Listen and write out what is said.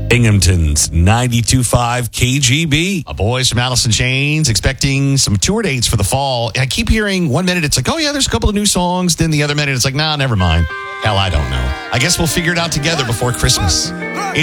Binghamton's 92.5 KGB. Boys from Alice in Chains expecting some tour dates for the fall. I keep hearing one minute it's like, oh yeah, there's a couple of new songs. Then the other minute it's like, nah, never mind. Hell, I don't know. I guess we'll figure it out together before Christmas.